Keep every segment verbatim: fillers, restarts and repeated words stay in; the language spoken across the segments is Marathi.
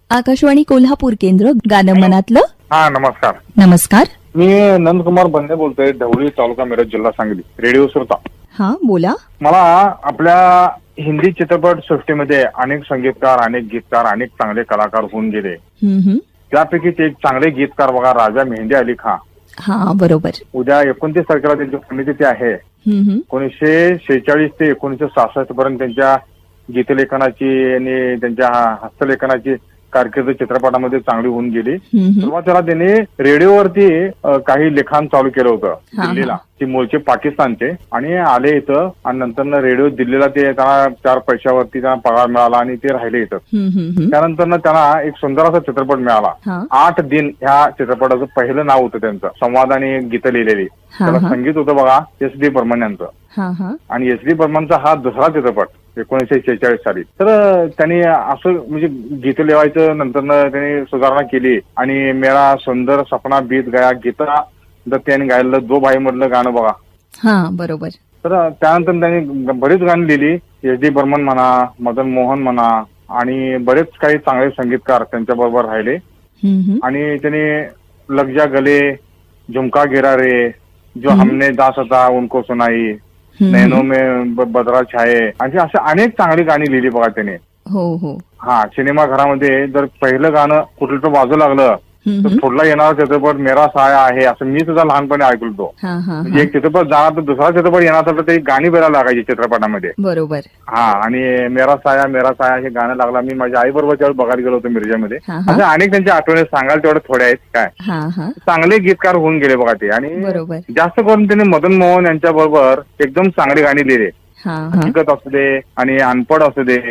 आकाशवाणी कोल्हापूर केंद्र गाणं मनातलं. हा नमस्कार. नमस्कार. मी नंदकुमार बंदे बोलतोय, ढवळी तालुका मिरज जिल्हा सांगली, रेडिओ श्रोता. हा बोला. मला आपल्या हिंदी चित्रपट सृष्टीमध्ये अनेक संगीतकार, अनेक गीतकार, अनेक चांगले कलाकार होऊन गेले. हम्म. त्यापैकी एक चांगले गीतकार बघा, राजा मेहंदी अली खान. हा बरोबर. उद्या एकोणतीस तारखेला त्यांची पुण्यतिथी आहे. एकोणीसशे शेहेचाळीस ते एकोणीसशे सहासष्ट पर्यंत त्यांच्या गीतलेखनाची आणि त्यांच्या हस्तलेखनाची कारकीर्द चित्रपटामध्ये चांगली होऊन गेली. सुरुवातीला त्यांनी रेडिओवरती काही लिखाण चालू केलं होतं दिल्लीला. ती मूळचे पाकिस्तानचे आणि आले इथं आणि नंतर रेडिओ दिल्लीला ते त्यांना चार पैशावरती त्यांना पगार मिळाला आणि ते राहिले इथं. त्यानंतर त्यांना एक सुंदर असा चित्रपट मिळाला, आठ दिन. ह्या चित्रपटाचं पहिलं नाव होतं त्यांचं, संवाद आणि गीत लिहिलेली. त्याला संगीत होतं बघा एस डी बर्मन यांचं. आणि एस डी बर्मनचा हा दुसरा चित्रपट एकोणीसशे शेहेचाळीस साली. तर त्यांनी असं म्हणजे गीत लिहायचं, नंतर त्यांनी सुधारणा केली आणि मेरा सुंदर सपना बीत गया गीता दत्त यांनी गायलेलं दो भाई मधलं गाणं बघा. हा बरोबर. तर त्यानंतर त्यांनी बरीच गाणी लिहिली. एस डी बर्मन म्हणा, मदन मोहन म्हणा आणि बरेच काही चांगले संगीतकार त्यांच्या बरोबर राहिले. आणि त्यांनी लग जा गले, झुमका गिरा रे, जो हमने दास था उनको सुनाई, नैनो में बदरा छाये, अशी अशी अनेक चांगली गाणी लिहिली बघा त्याने. हो हो. हा सिनेमा घरामध्ये जर पहिलं गाणं कुठलं तर वाजू लागलं तर पुढला येणारा चित्रपट मेरा साया आहे असं मी सुद्धा लहानपणी ऐकलो. म्हणजे एक चित्रपट जाणार तर दुसरा चित्रपट येणार तर ते गाणी बघायला लागायची चित्रपटामध्ये. बरोबर. हा आणि मेरा साया मेरा साया हे गाणं लागला. मी माझ्या आई बरोबर त्यावेळी बघायला गेलो होतो मिरजामध्ये. असं अनेक त्यांच्या आठवणी सांगायला तेवढे थोड्या आहेत काय. चांगले गीतकार होऊन गेले बघा ते. आणि जास्त करून त्यांनी मदन मोहन यांच्या बरोबर एकदम चांगली गाणी लिहिली. हकीकत असू दे आणि अनपड असू दे,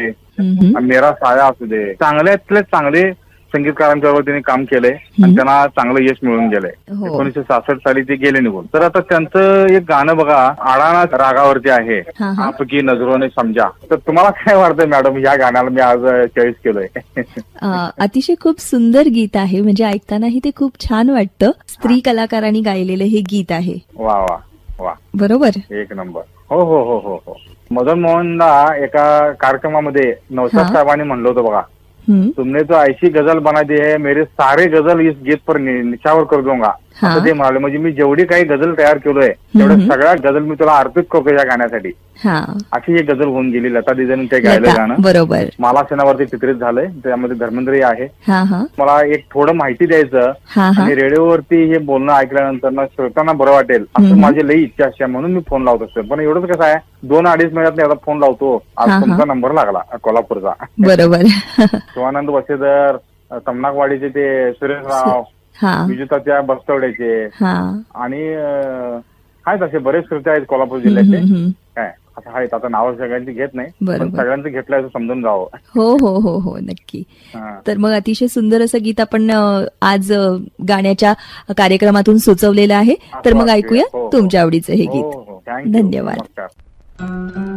मेरा साया असू दे, चांगल्यातले चांगले संगीतकारांच्यावर त्यांनी काम केलंय आणि त्यांना चांगलं यश मिळून गेलंय. एकोणीसशे सहासष्ट साली ते गेले निघून. तर आता त्यांचं एक गाणं बघा, आडाणा रागावरती आहे, आपकी नजरोने समजा. तर तुम्हाला काय वाटतंय मॅडम या गाण्याला मी आज चॉईस केलंय? अतिशय खूप सुंदर गीत आहे, म्हणजे ऐकतानाही ते खूप छान वाटतं. स्त्री कलाकारांनी गायलेलं हे गीत आहे. वा वा वा. बरोबर. एक नंबर. हो हो हो हो हो. मदन मोहनला एका कार्यक्रमामध्ये नौशाद साहेबांनी म्हणलं होतं बघा, तुमने तो ऐशी गजल बना दी है, मेरे सारे गजल इस गीत पर निछावर कर दूंगा असं ते म्हणाले. म्हणजे मी जेवढी काही गजल तयार केलोय तेवढ्या सगळ्या गजल मी तुला अर्पित करतो या गाण्यासाठी, अशी एक गजल होऊन गेली. लता दीदीने ते गायलं गाणं. बरोबर. मला सेनावरती चित्रित झालंय, त्यामध्ये धर्मेंद्रही आहे. मला एक थोडं माहिती द्यायचं आणि रेडिओवरती हे बोलणं ऐकल्यानंतर ना श्रोतांना बरं वाटेल असं माझी लई इच्छा असते, म्हणून मी फोन लावत असतो. पण एवढंच कसं आहे, दोन अडीच मिनिटात एकदा फोन लावतो. आज तुमचा नंबर लागला कोल्हापूरचा. बरोबर. शिवानंद वसेदर, तमनाकवाडीचे ते सुरेशराव, विजुताच्या बस्तवड्याचे आणि आहेत असे बरेच श्रोते आहेत कोल्हापूर जिल्ह्याचे. काय असं आहेत, आता नावं सगळ्यांची घेत नाही, पण सगळ्यांचं घेतलं असं समजून जावं. हो हो हो हो नक्की. तर मग अतिशय सुंदर असं गीत आपण आज गाण्याच्या कार्यक्रमातून सुचवलेलं आहे. तर मग ऐकूया तुमच्या आवडीचं हे गीत. धन्यवाद.